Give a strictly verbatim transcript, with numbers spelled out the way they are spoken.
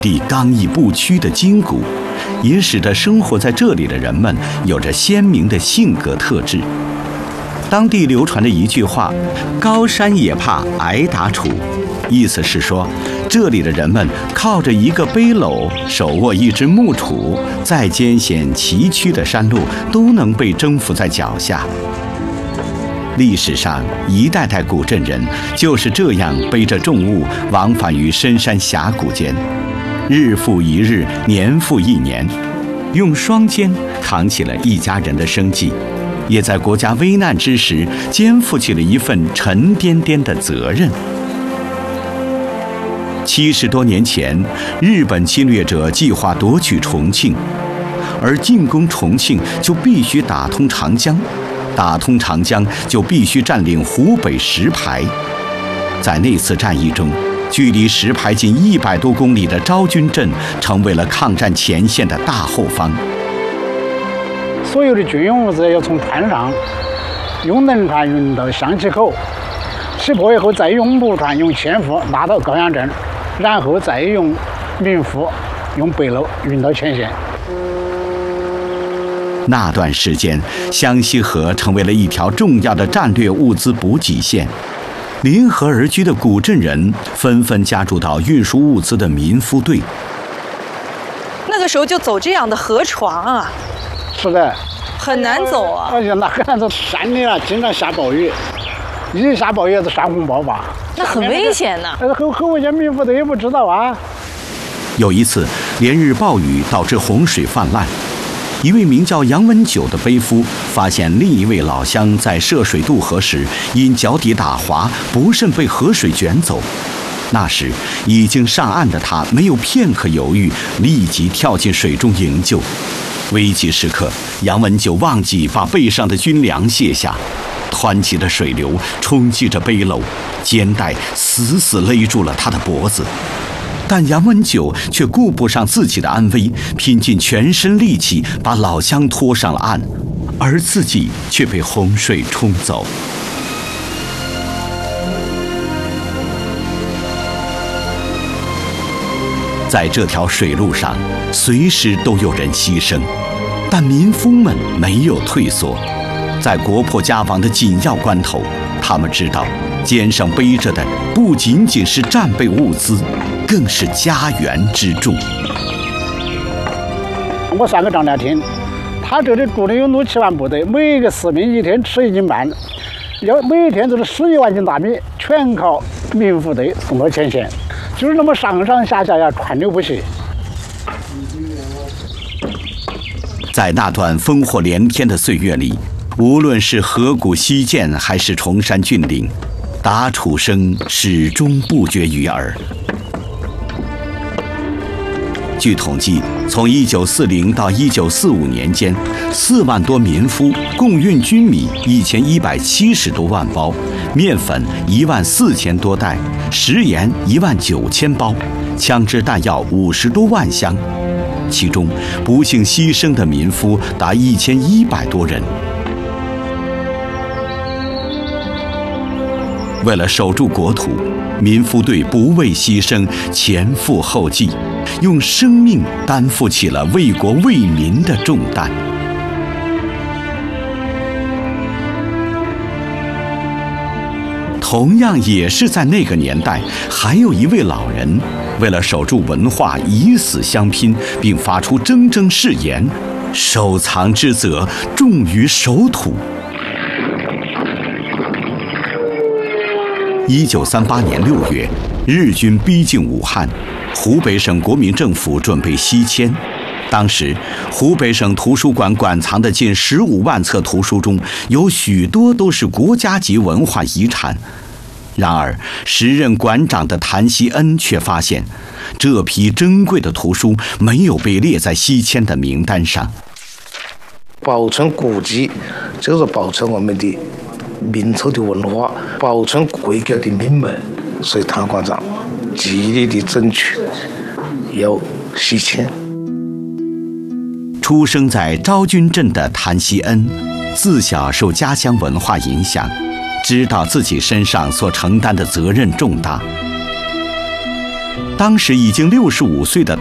地刚毅不屈的筋骨，也使得生活在这里的人们有着鲜明的性格特质。当地流传着一句话：“高山也怕挨打杵”，意思是说，这里的人们靠着一个背篓，手握一只木杵，再艰险崎岖的山路都能被征服在脚下。历史上，一代代古镇人就是这样背着重物往返于深山峡谷间，日复一日，年复一年，用双肩扛起了一家人的生计，也在国家危难之时肩负起了一份沉甸甸的责任。七十多年前，日本侵略者计划夺取重庆，而进攻重庆就必须打通长江，打通长江就必须占领湖北石牌。在那次战役中，距离石牌近一百多公里的昭君镇成为了抗战前线的大后方。 所有的军用物资要从滩上用轮船运到香溪口，起坡以后再用木船用纤夫拉到高阳镇，然后再用民夫用背篓运到前线。 那段时间，湘西河成为了一条重要的战略物资补给线，临河而居的古镇人纷纷加入到运输物资的民夫队。 那个时候就走这样的河床啊， 是的， 很难走啊。 而且那很难走，山里啊经常下暴雨，一下暴雨就山洪爆发， 那很危险呢。 呃，很很危险，民夫队也不知道啊。 有一次，连日暴雨导致洪水泛滥。一位名叫杨文九的背夫发现另一位老乡在涉水渡河时，因脚底打滑，不慎被河水卷走。那时已经上岸的他没有片刻犹豫，立即跳进水中营救。危急时刻，杨文九忘记把背上的军粮卸下，湍急的水流冲击着背篓，肩带死死勒住了他的脖子。但杨文九却顾不上自己的安危，拼尽全身力气把老乡拖上了岸，而自己却被洪水冲走。在这条水路上，随时都有人牺牲，但民夫们没有退缩。在国破家亡的紧要关头，他们知道肩上背着的不仅仅是战备物资，更是家园之重。 我算个账来听，他这里住的有六七万部队，每一个士兵一天吃一斤半，要每一天都是十一万斤大米，全靠民夫队送到前线，就是那么上上下下呀，川流不息。 在那段烽火连天的岁月里，无论是河谷西涧还是崇山峻岭，打杵声始终不绝于耳。据统计，从一九四零到一九四五年间，四万多民夫共运军米一千一百七十多万包，面粉一万四千多袋，食盐一万九千包，枪支弹药五十多万箱，其中不幸牺牲的民夫达一千一百多人。为了守住国土，民夫队不畏牺牲，前赴后继，用生命担负起了为国为民的重担。同样也是在那个年代，还有一位老人，为了守住文化，以死相拼，并发出铮铮誓言：收藏之责，重于守土。一九三八年六月，日军逼近武汉，湖北省国民政府准备西迁。当时，湖北省图书馆馆藏的近十五万册图书中，有许多都是国家级文化遗产。然而，时任馆长的谭锡恩却发现，这批珍贵的图书没有被列在西迁的名单上。 保存古籍，就是保存我们的民族的文化，保存国家的命脉，所以谭馆长极力的争取要西迁。 出生在昭君镇的谭锡恩，自小受家乡文化影响，知道自己身上所承担的责任重大。 当时已经六十五岁的